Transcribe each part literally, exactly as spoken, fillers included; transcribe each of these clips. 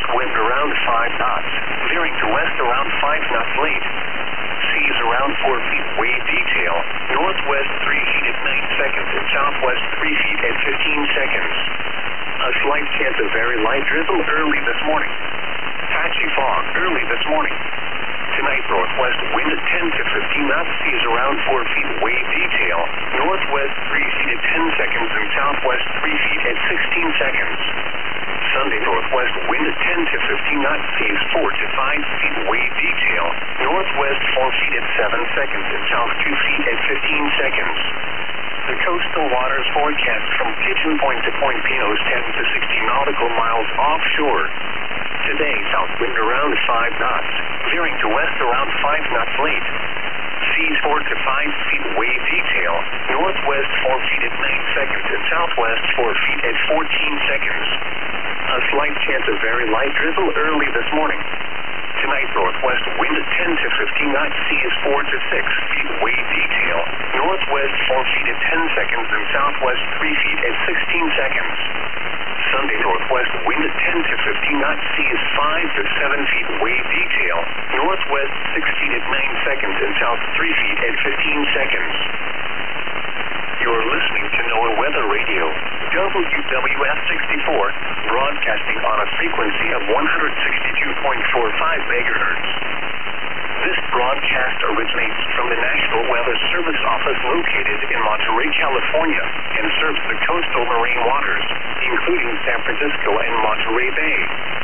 wind around five knots, veering to west around five knots late. Seas around four feet, wave detail, northwest three feet at nine seconds and southwest three feet at fifteen seconds. A slight chance of very light drizzle early this morning. Patchy fog early this morning. Tonight, northwest wind at ten to fifteen knots, seas around four feet, wave detail, northwest three feet at ten seconds and southwest three feet at sixteen seconds. Sunday, northwest wind at ten to fifteen knots, seas four to five feet, wave detail, northwest four feet at seven seconds and south two feet at fifteen seconds. The coastal waters forecast from Pigeon Point to Point Pinos, ten to sixty nautical miles offshore. Today, south wind around five knots, veering to west around five knots late. Seas four to five feet, wave detail, northwest four feet at nine seconds and southwest four feet at fourteen seconds. A slight chance of very light drizzle early this morning. Tonight, northwest wind at ten to fifteen knots, seas four to six feet, wave detail, northwest four feet at ten seconds and southwest three feet at sixteen seconds. Sunday, northwest wind at ten to fifteen knots, seas five to seven feet, wave detail, northwest six feet at nine seconds and south three feet at fifteen seconds. You're listening to NOAA Weather Radio, W W F sixty-four, broadcasting on a frequency of one hundred sixty-two point four five megahertz. This broadcast originates from the National Weather Service office located in Monterey, California, and serves the coastal marine waters, including San Francisco and Monterey Bay.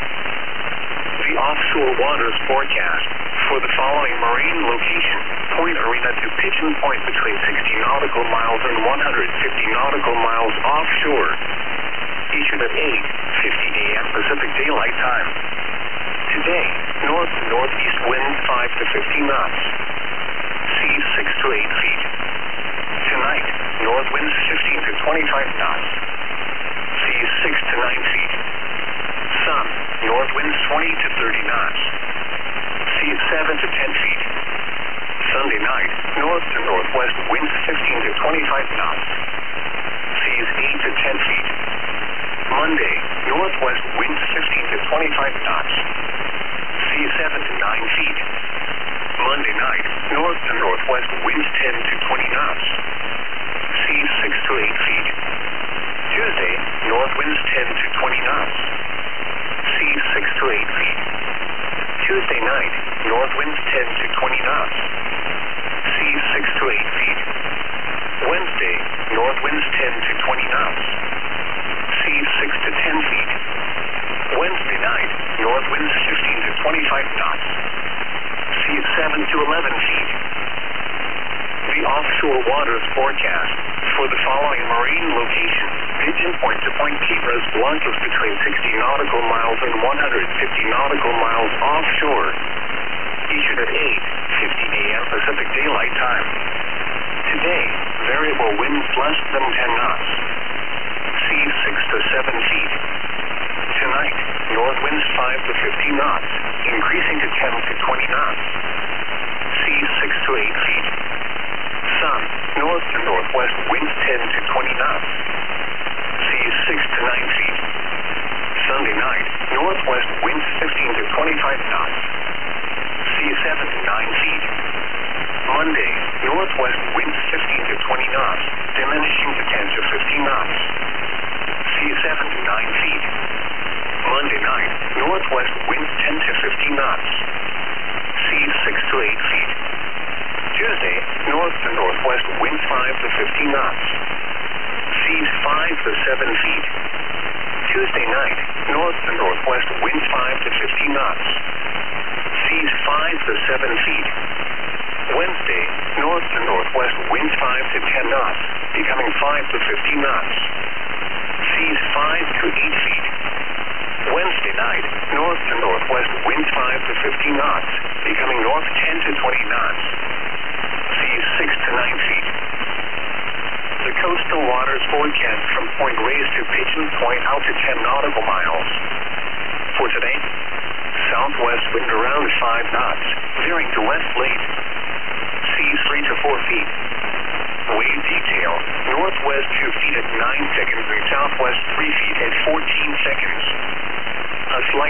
The offshore waters forecast for the following marine location: Point Arena to Pigeon Point between sixty nautical miles and one hundred fifty nautical miles offshore. Issued at eight fifty a m Pacific Daylight Time. Today, north to northeast winds five to fifteen knots. Seas six to eight feet. Tonight, north winds fifteen to twenty-five knots. Seas six to nine feet. Sun, north winds twenty to thirty knots. Seas seven to ten feet. Sunday night, north to northwest winds fifteen to twenty-five knots. Seas eight to ten feet. Monday, northwest winds fifteen to twenty-five knots. Seas seven to nine feet. Monday night, north to northwest winds ten to twenty knots. Seas six to eight feet. Tuesday, north winds ten to twenty knots. Seas six to eight feet. Tuesday night, north winds ten to twenty knots. Seas six to eight feet. Wednesday, north winds ten to twenty knots. Seas six to ten feet. Wednesday night, north winds fifteen to twenty-five knots. Seas seven to eleven feet. The offshore waters forecast for the following marine location: Pigeon Point to Point Cabras Blancas between sixty nautical miles and one hundred fifty nautical miles offshore. Issued at eight fifty a m Pacific Daylight Time. Today, variable winds less than ten knots. Seas six to seven feet. Tonight, north winds five to fifteen knots, increasing to ten to twenty knots. Seas six to eight feet. Sun, north to northwest winds ten to twenty knots. Seas six to nine feet. Sunday night, northwest winds fifteen to twenty-five knots. Seas seven to nine feet. Monday, northwest winds fifteen to twenty knots, diminishing to ten to fifteen knots. Seas seven to nine feet. Monday night, northwest winds ten to fifteen knots. Seas six to eight feet. Tuesday, north to northwest winds five to fifteen knots. Seas five to seven feet. Tuesday night, north to northwest winds five to fifteen knots. Seas five to seven feet. Wednesday, north to northwest winds five to ten knots, becoming five to fifteen knots. Seas five to eight feet. Wednesday night, north to northwest winds five to fifteen knots, becoming north ten to twenty knots. Seas six to nine feet. The coastal waters forecast from Point Reyes to Pigeon Point out to ten nautical miles. For today, southwest wind around five knots, veering to west late. Seas three to four feet. Wave detail, northwest two feet at nine seconds and southwest three feet at fourteen seconds. A slight